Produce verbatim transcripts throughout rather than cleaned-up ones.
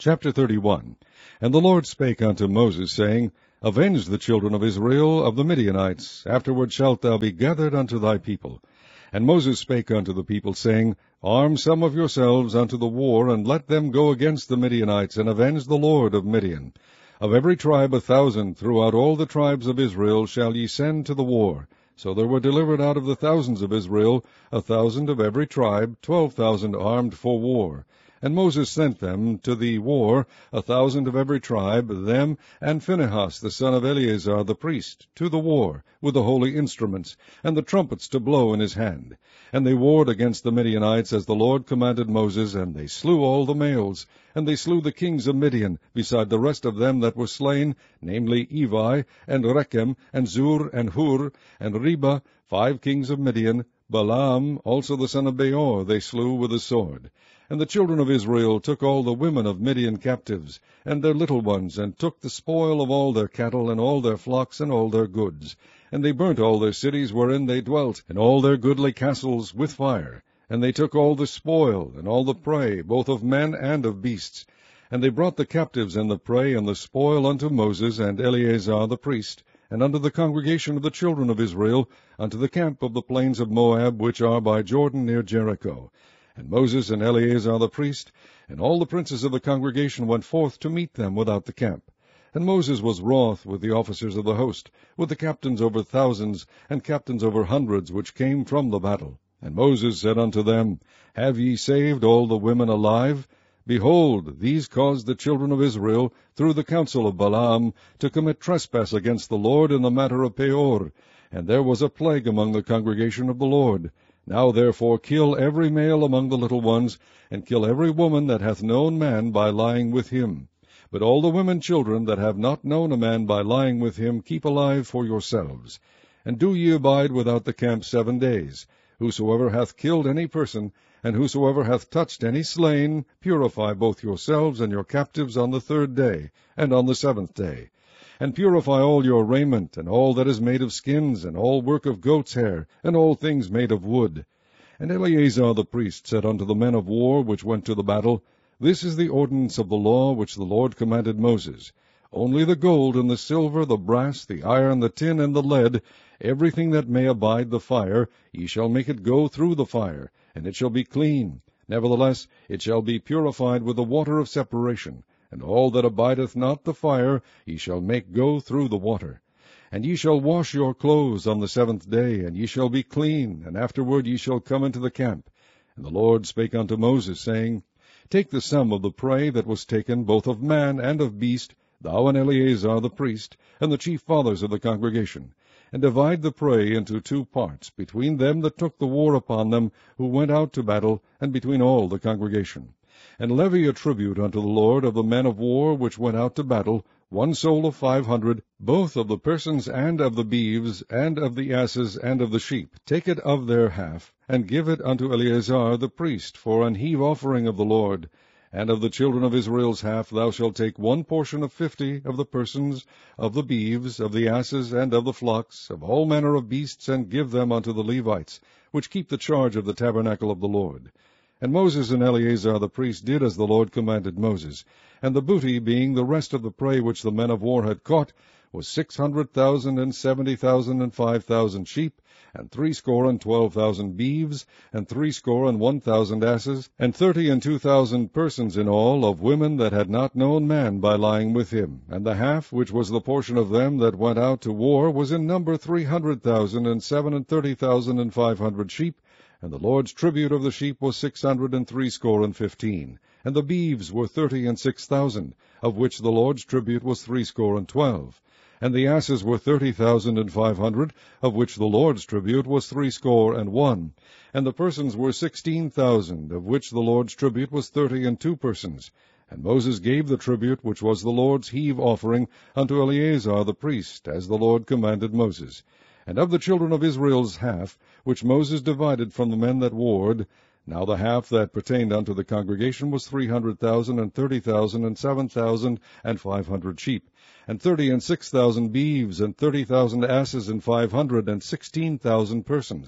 Chapter thirty-one. And the Lord spake unto Moses, saying, Avenge the children of Israel of the Midianites, afterward shalt thou be gathered unto thy people. And Moses spake unto the people, saying, Arm some of yourselves unto the war, and let them go against the Midianites, and avenge the Lord of Midian. Of every tribe a thousand throughout all the tribes of Israel shall ye send to the war. So there were delivered out of the thousands of Israel a thousand of every tribe, twelve thousand armed for war. And Moses sent them to the war, a thousand of every tribe, them and Phinehas the son of Eleazar the priest, to the war, with the holy instruments, and the trumpets to blow in his hand. And they warred against the Midianites, as the Lord commanded Moses, and they slew all the males. And they slew the kings of Midian, beside the rest of them that were slain, namely Evi, and Rechem, and Zur, and Hur, and Reba, five kings of Midian. Balaam also the son of Beor they slew with the sword. And the children of Israel took all the women of Midian captives, and their little ones, and took the spoil of all their cattle, and all their flocks, and all their goods. And they burnt all their cities wherein they dwelt, and all their goodly castles with fire. And they took all the spoil, and all the prey, both of men and of beasts. And they brought the captives and the prey and the spoil unto Moses and Eleazar the priest, and unto the congregation of the children of Israel, unto the camp of the plains of Moab, which are by Jordan near Jericho. And Moses and Eleazar the priest, and all the princes of the congregation went forth to meet them without the camp. And Moses was wroth with the officers of the host, with the captains over thousands, and captains over hundreds, which came from the battle. And Moses said unto them, Have ye saved all the women alive? Behold, these caused the children of Israel, through the counsel of Balaam, to commit trespass against the Lord in the matter of Peor. And there was a plague among the congregation of the Lord. Now therefore kill every male among the little ones, and kill every woman that hath known man by lying with him. But all the women children that have not known a man by lying with him keep alive for yourselves. And do ye abide without the camp seven days. Whosoever hath killed any person, and whosoever hath touched any slain, purify both yourselves and your captives on the third day, and on the seventh day. And purify all your raiment, and all that is made of skins, and all work of goat's hair, and all things made of wood. And Eleazar the priest said unto the men of war which went to the battle, This is the ordinance of the law which the Lord commanded Moses. Only the gold, and the silver, the brass, the iron, the tin, and the lead, everything that may abide the fire, ye shall make it go through the fire, and it shall be clean. Nevertheless it shall be purified with the water of separation. And all that abideth not the fire ye shall make go through the water. And ye shall wash your clothes on the seventh day, and ye shall be clean, and afterward ye shall come into the camp. And the Lord spake unto Moses, saying, Take the sum of the prey that was taken, both of man and of beast, thou and Eleazar the priest, and the chief fathers of the congregation, and divide the prey into two parts, between them that took the war upon them, who went out to battle, and between all the congregation. And levy a tribute unto the Lord of the men of war which went out to battle, one soul of five hundred, both of the persons and of the beeves, and of the asses, and of the sheep. Take it of their half, and give it unto Eleazar the priest for an heave offering of the Lord. And of the children of Israel's half thou shalt take one portion of fifty of the persons, of the beeves, of the asses, and of the flocks, of all manner of beasts, and give them unto the Levites, which keep the charge of the tabernacle of the Lord. And Moses and Eleazar the priest did as the Lord commanded Moses. And the booty, being the rest of the prey which the men of war had caught, was six hundred thousand and seventy thousand and five thousand sheep, and threescore and twelve thousand beeves, and threescore and one thousand asses, and thirty and two thousand persons in all, of women that had not known man by lying with him. And the half, which was the portion of them that went out to war, was in number three hundred thousand, and seven and thirty thousand and five hundred sheep. And the Lord's tribute of the sheep was six hundred and threescore and fifteen. And the beeves were thirty and six thousand, of which the Lord's tribute was threescore and twelve. And the asses were thirty thousand and five hundred, of which the Lord's tribute was threescore and one. And the persons were sixteen thousand, of which the Lord's tribute was thirty and two persons. And Moses gave the tribute, which was the Lord's heave offering, unto Eleazar the priest, as the Lord commanded Moses. And of the children of Israel's half, which Moses divided from the men that warred, now the half that pertained unto the congregation was three hundred thousand, and thirty thousand, and seven thousand, and five hundred sheep, and thirty and six thousand beeves, and thirty thousand asses, and five hundred and sixteen thousand persons.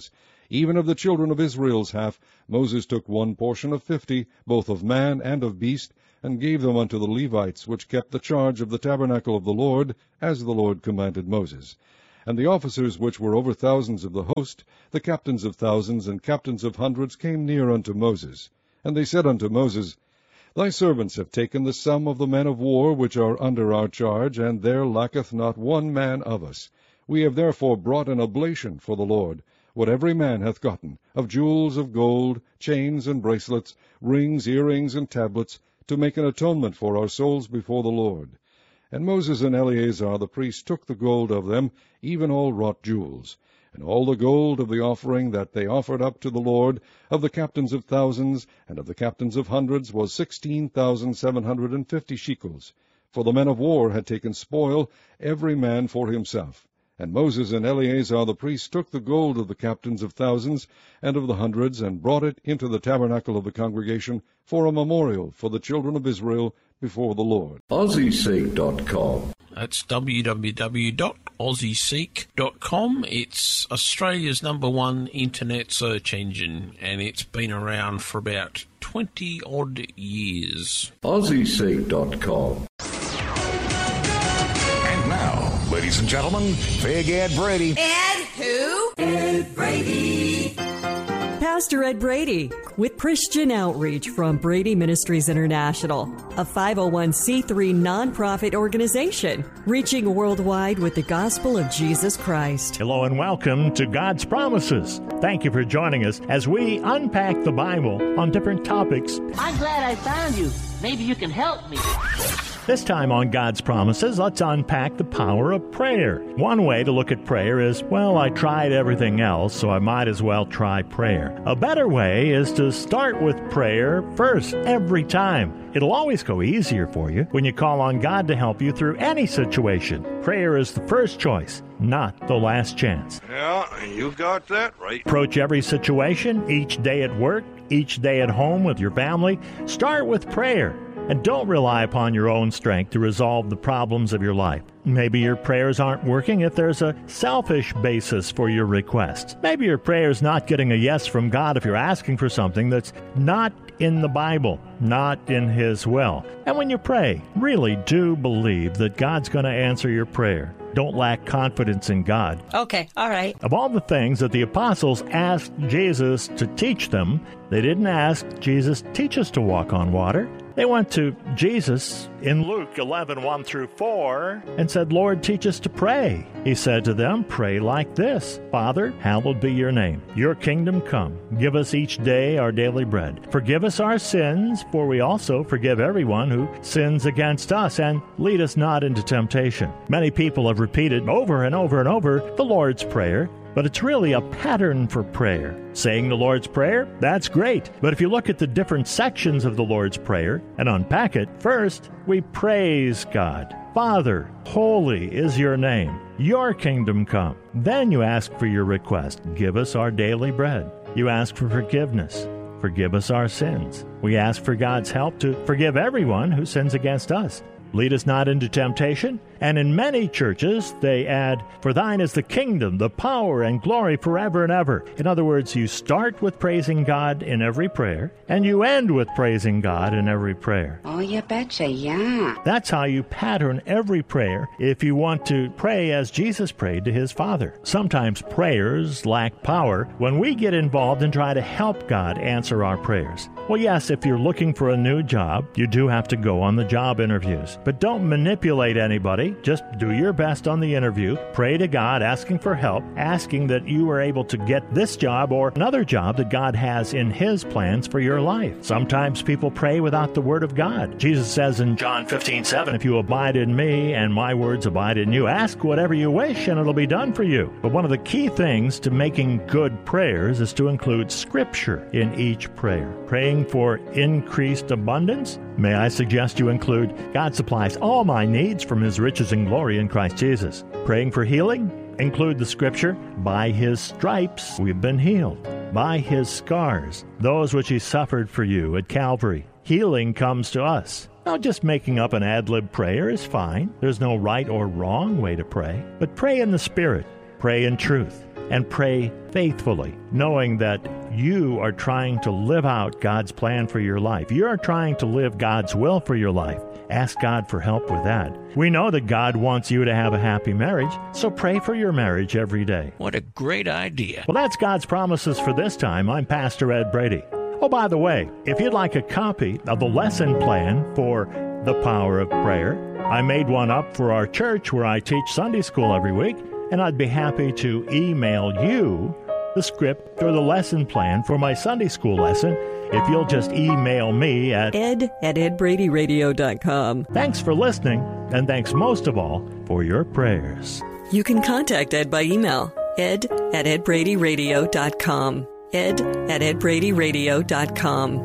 Even of the children of Israel's half, Moses took one portion of fifty, both of man and of beast, and gave them unto the Levites, which kept the charge of the tabernacle of the Lord, as the Lord commanded Moses. And the officers which were over thousands of the host, the captains of thousands and captains of hundreds, came near unto Moses. And they said unto Moses, Thy servants have taken the sum of the men of war which are under our charge, and there lacketh not one man of us. We have therefore brought an oblation for the Lord, what every man hath gotten, of jewels of gold, chains and bracelets, rings, earrings, and tablets, to make an atonement for our souls before the Lord. And Moses and Eleazar the priest took the gold of them, even all wrought jewels, and all the gold of the offering that they offered up to the Lord, of the captains of thousands, and of the captains of hundreds, was sixteen thousand seven hundred and fifty shekels. For the men of war had taken spoil, every man for himself. And Moses and Eleazar the priest took the gold of the captains of thousands and of the hundreds, and brought it into the tabernacle of the congregation for a memorial for the children of Israel before the Lord. Aussie Seek dot com. That's w w w dot aussie seek dot com. It's Australia's number one internet search engine, and it's been around for about twenty-odd years. Aussie Seek dot com. And now, ladies and gentlemen, Big Ed Brady. Ed who? Ed Brady. Pastor Ed Brady with Christian Outreach from Brady Ministries International, a five oh one c three nonprofit organization reaching worldwide with the gospel of Jesus Christ. Hello and welcome to God's Promises. Thank you for joining us as we unpack the Bible on different topics. I'm glad I found you. Maybe you can help me. This time on God's Promises, let's unpack the power of prayer. One way to look at prayer is, well, I tried everything else, so I might as well try prayer. A better way is to start with prayer first, every time. It'll always go easier for you when you call on God to help you through any situation. Prayer is the first choice, not the last chance. Yeah, you got that right. Approach every situation, each day at work, each day at home with your family. Start with prayer. And don't rely upon your own strength to resolve the problems of your life. Maybe your prayers aren't working if there's a selfish basis for your request. Maybe your prayer's not getting a yes from God if you're asking for something that's not in the Bible, not in His will. And when you pray, really do believe that God's going to answer your prayer. Don't lack confidence in God. Okay, all right. Of all the things that the apostles asked Jesus to teach them, they didn't ask Jesus, teach us to walk on water. They went to Jesus in Luke eleven, one through four, and said, Lord, teach us to pray. He said to them, pray like this. Father, hallowed be your name. Your kingdom come. Give us each day our daily bread. Forgive us our sins, for we also forgive everyone who sins against us, and lead us not into temptation. Many people have repeated over and over and over the Lord's Prayer, but it's really a pattern for prayer. Saying the Lord's Prayer, that's great. But if you look at the different sections of the Lord's Prayer and unpack it, first, we praise God. Father, holy is your name. Your kingdom come. Then you ask for your request. Give us our daily bread. You ask for forgiveness. Forgive us our sins. We ask for God's help to forgive everyone who sins against us. Lead us not into temptation. And in many churches, they add, for thine is the kingdom, the power, and glory forever and ever. In other words, you start with praising God in every prayer, and you end with praising God in every prayer. Oh, you betcha, yeah. That's how you pattern every prayer if you want to pray as Jesus prayed to His Father. Sometimes prayers lack power when we get involved and try to help God answer our prayers. Well, yes, if you're looking for a new job, you do have to go on the job interviews. But don't manipulate anybody. Just do your best on the interview. Pray to God, asking for help, asking that you are able to get this job or another job that God has in His plans for your life. Sometimes people pray without the Word of God. Jesus says in John fifteen seven, if you abide in me and my words abide in you, ask whatever you wish and it'll be done for you. But one of the key things to making good prayers is to include Scripture in each prayer. Praying for increased abundance? May I suggest you include, God supplies all my needs from His riches and glory in Christ Jesus. Praying for healing? Include the Scripture, by His stripes we've been healed. By His scars, those which He suffered for you at Calvary. Healing comes to us. Now, just making up an ad-lib prayer is fine. There's no right or wrong way to pray. But pray in the Spirit. Pray in truth. and pray faithfully, knowing that you are trying to live out God's plan for your life. You are trying to live God's will for your life. Ask God for help with that. We know that God wants you to have a happy marriage, so pray for your marriage every day. What a great idea. Well, that's God's promises for this time. I'm Pastor Ed Brady. Oh, by the way, if you'd like a copy of the lesson plan for The Power of Prayer, I made one up for our church where I teach Sunday school every week, and I'd be happy to email you the script or the lesson plan for my Sunday school lesson if you'll just email me at ed at ed brady radio dot com. Thanks for listening, and thanks most of all for your prayers. You can contact Ed by email, ed at ed brady radio dot com. ed at ed brady radio dot com.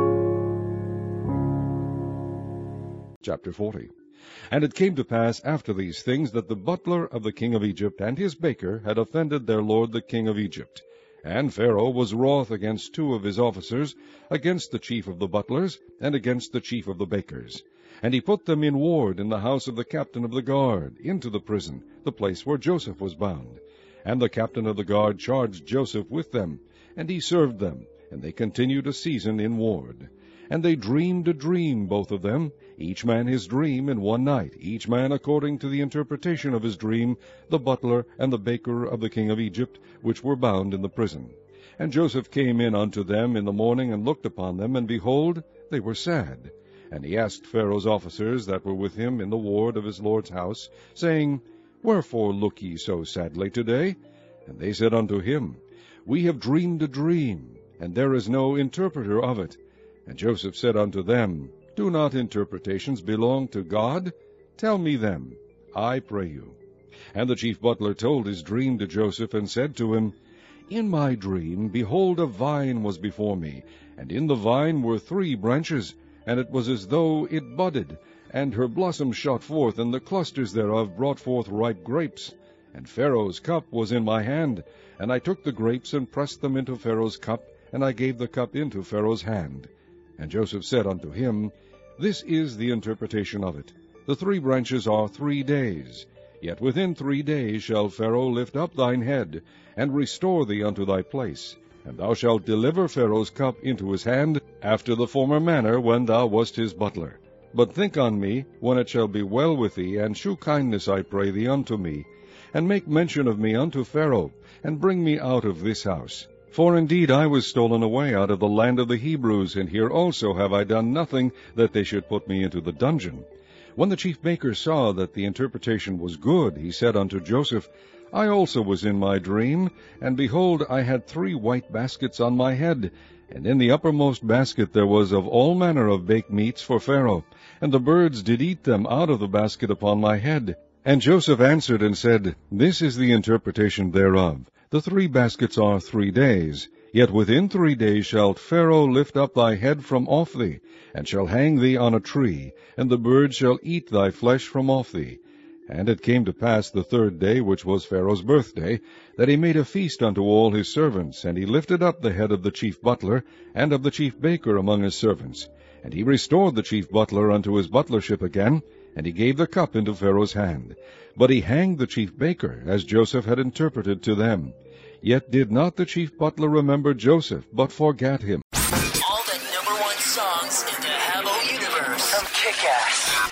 Chapter forty. And it came to pass after these things that the butler of the king of Egypt and his baker had offended their lord the king of Egypt. And Pharaoh was wroth against two of his officers, against the chief of the butlers, and against the chief of the bakers. And he put them in ward in the house of the captain of the guard, into the prison, the place where Joseph was bound. And the captain of the guard charged Joseph with them, and he served them, and they continued a season in ward. And they dreamed a dream, both of them, each man his dream in one night, each man according to the interpretation of his dream, the butler and the baker of the king of Egypt, which were bound in the prison. And Joseph came in unto them in the morning, and looked upon them, and behold, they were sad. And he asked Pharaoh's officers that were with him in the ward of his lord's house, saying, Wherefore look ye so sadly today? And they said unto him, We have dreamed a dream, and there is no interpreter of it. And Joseph said unto them, Do not interpretations belong to God? Tell me them, I pray you. And the chief butler told his dream to Joseph, and said to him, In my dream, behold, a vine was before me, and in the vine were three branches, and it was as though it budded, and her blossoms shot forth, and the clusters thereof brought forth ripe grapes. And Pharaoh's cup was in my hand, and I took the grapes, and pressed them into Pharaoh's cup, and I gave the cup into Pharaoh's hand. And Joseph said unto him, This is the interpretation of it. The three branches are three days. Yet within three days shall Pharaoh lift up thine head, and restore thee unto thy place. And thou shalt deliver Pharaoh's cup into his hand, after the former manner when thou wast his butler. But think on me, when it shall be well with thee, and shew kindness, I pray thee, unto me, and make mention of me unto Pharaoh, and bring me out of this house. For indeed I was stolen away out of the land of the Hebrews, and here also have I done nothing that they should put me into the dungeon. When the chief baker saw that the interpretation was good, he said unto Joseph, I also was in my dream, and behold, I had three white baskets on my head, and in the uppermost basket there was of all manner of baked meats for Pharaoh, and the birds did eat them out of the basket upon my head. And Joseph answered and said, This is the interpretation thereof. The three baskets are three days. Yet within three days shalt Pharaoh lift up thy head from off thee, and shall hang thee on a tree, and the birds shall eat thy flesh from off thee. And it came to pass the third day, which was Pharaoh's birthday, that he made a feast unto all his servants, and he lifted up the head of the chief butler, and of the chief baker among his servants. And he restored the chief butler unto his butlership again, and he gave the cup into Pharaoh's hand. But he hanged the chief baker, as Joseph had interpreted to them. Yet did not the chief butler remember Joseph, but forgat him. All the number one songs in the Habbo universe from Kick-Ass.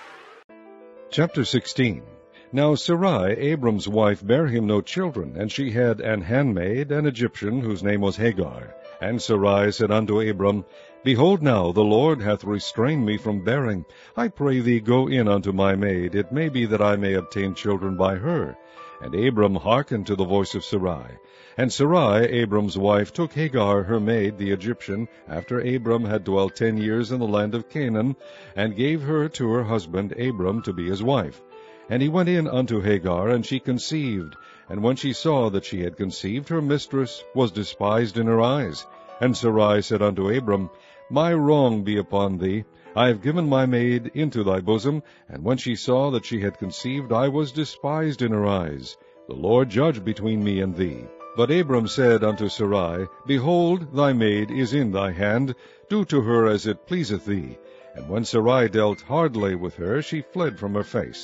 Chapter sixteen. Now Sarai, Abram's wife, bare him no children, and she had an handmaid, an Egyptian, whose name was Hagar. And Sarai said unto Abram, Behold now, the Lord hath restrained me from bearing. I pray thee, go in unto my maid. It may be that I may obtain children by her. And Abram hearkened to the voice of Sarai. And Sarai, Abram's wife, took Hagar her maid, the Egyptian, after Abram had dwelt ten years in the land of Canaan, and gave her to her husband Abram to be his wife. And he went in unto Hagar, and she conceived. And when she saw that she had conceived, her mistress was despised in her eyes. And Sarai said unto Abram, My wrong be upon thee. I have given my maid into thy bosom, and when she saw that she had conceived, I was despised in her eyes. The Lord judge between me and thee. But Abram said unto Sarai, Behold, thy maid is in thy hand. Do to her as it pleaseth thee. And when Sarai dealt hardly with her, she fled from her face.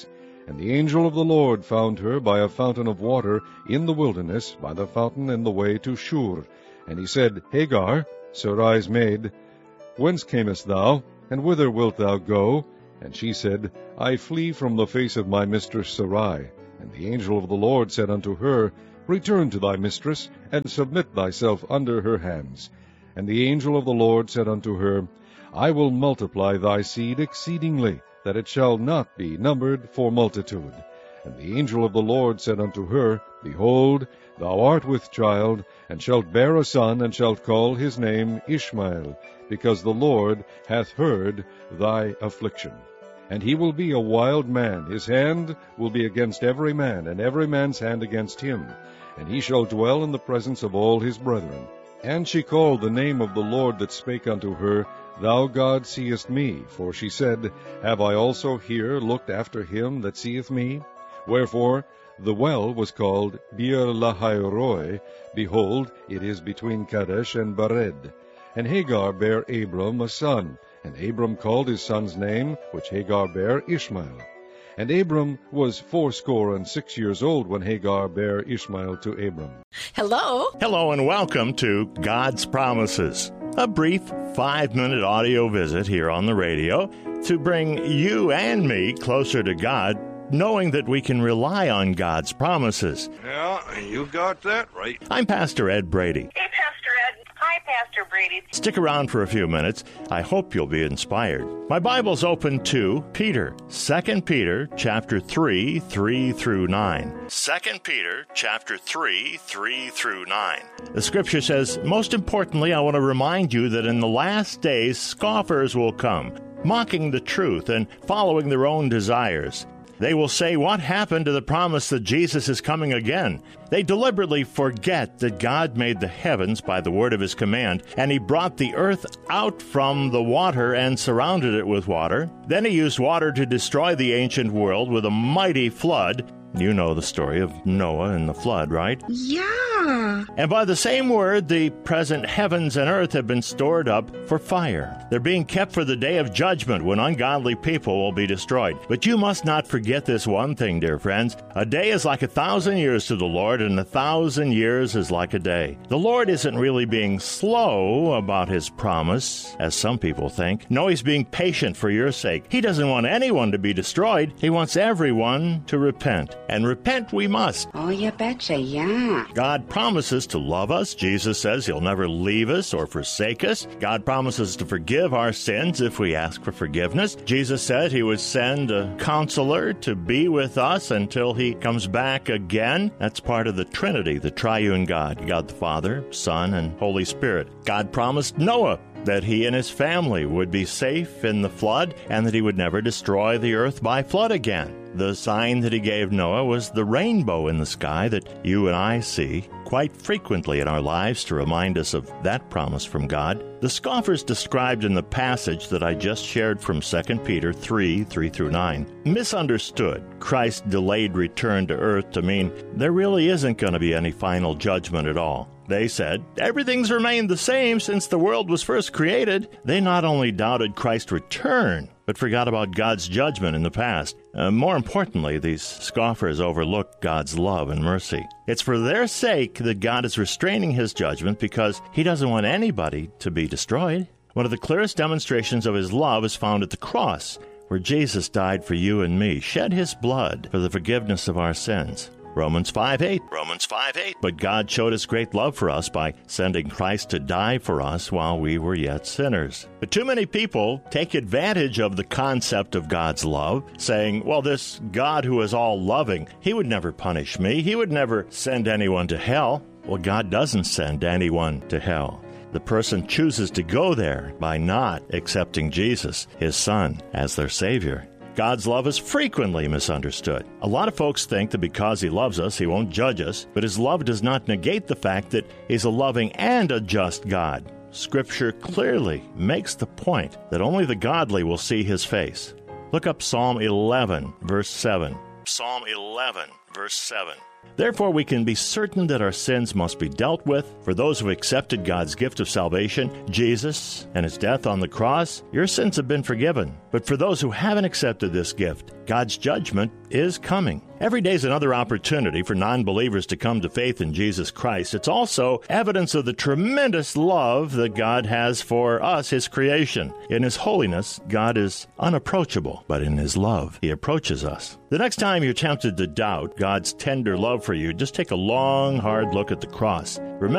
And the angel of the Lord found her by a fountain of water in the wilderness, by the fountain in the way to Shur. And he said, Hagar, Sarai's maid, whence camest thou, and whither wilt thou go? And she said, I flee from the face of my mistress Sarai. And the angel of the Lord said unto her, Return to thy mistress, and submit thyself under her hands. And the angel of the Lord said unto her, I will multiply thy seed exceedingly, that it shall not be numbered for multitude. And the angel of the Lord said unto her, Behold, thou art with child, and shalt bear a son, and shalt call his name Ishmael, because the Lord hath heard thy affliction. And he will be a wild man, his hand will be against every man, and every man's hand against him. And he shall dwell in the presence of all his brethren. And she called the name of the Lord that spake unto her, Thou God seest me. For she said, Have I also here looked after him that seeth me? Wherefore the well was called Beer Lahairoi. Behold, it is between Kadesh and Bered. And Hagar bare Abram a son, and Abram called his son's name, which Hagar bare, Ishmael. And Abram was fourscore and six years old when Hagar bare Ishmael to Abram. Hello. Hello and welcome to God's Promises, a brief five-minute audio visit here on the radio to bring you and me closer to God, knowing that we can rely on God's promises. Yeah, you got that right. I'm Pastor Ed Brady. Hey, Pastor Ed. Hi, Pastor Brady. Stick around for a few minutes. I hope you'll be inspired. My Bible's open to Peter, Second Peter chapter three, three through nine. Second Peter chapter three, three through nine. The scripture says, Most importantly, I want to remind you that in the last days scoffers will come, mocking the truth and following their own desires. They will say, What happened to the promise that Jesus is coming again? They deliberately forget that God made the heavens by the word of his command, and he brought the earth out from the water and surrounded it with water. Then he used water to destroy the ancient world with a mighty flood. You know the story of Noah and the flood, right? Yeah. And by the same word, the present heavens and earth have been stored up for fire. They're being kept for the day of judgment when ungodly people will be destroyed. But you must not forget this one thing, dear friends. A day is like a thousand years to the Lord, and a thousand years is like a day. The Lord isn't really being slow about his promise, as some people think. No, he's being patient for your sake. He doesn't want anyone to be destroyed. He wants everyone to repent. And repent we must. Oh, you betcha, yeah. God promises to love us. Jesus says he'll never leave us or forsake us. God promises to forgive our sins if we ask for forgiveness. Jesus said he would send a counselor to be with us until he comes back again. That's part of the Trinity, the triune God, God the Father, Son, and Holy Spirit. God promised Noah that he and his family would be safe in the flood and that he would never destroy the earth by flood again. The sign that he gave Noah was the rainbow in the sky that you and I see quite frequently in our lives to remind us of that promise from God. The scoffers described in the passage that I just shared from Second Peter three, three through nine, misunderstood Christ's delayed return to earth to mean there really isn't going to be any final judgment at all. They said, everything's remained the same since the world was first created. They not only doubted Christ's return, but forgot about God's judgment in the past. Uh, more importantly, these scoffers overlooked God's love and mercy. It's for their sake that God is restraining his judgment because he doesn't want anybody to be destroyed. One of the clearest demonstrations of his love is found at the cross, where Jesus died for you and me, shed his blood for the forgiveness of our sins. Romans five eight. Romans five eight. But God showed his great love for us by sending Christ to die for us while we were yet sinners. But too many people take advantage of the concept of God's love, saying, well, this God who is all loving, he would never punish me. He would never send anyone to hell. Well, God doesn't send anyone to hell. The person chooses to go there by not accepting Jesus, his Son, as their Savior. God's love is frequently misunderstood. A lot of folks think that because he loves us, he won't judge us, but his love does not negate the fact that he's a loving and a just God. Scripture clearly makes the point that only the godly will see his face. Look up Psalm eleven, verse seven. Psalm eleven, verse seven. Therefore, we can be certain that our sins must be dealt with. For those who accepted God's gift of salvation, Jesus, and his death on the cross, your sins have been forgiven. But for those who haven't accepted this gift, God's judgment is coming. Every day is another opportunity for non-believers to come to faith in Jesus Christ. It's also evidence of the tremendous love that God has for us, His creation. In His holiness, God is unapproachable, but in His love, He approaches us. The next time you're tempted to doubt God's tender love for you, just take a long, hard look at the cross. Remember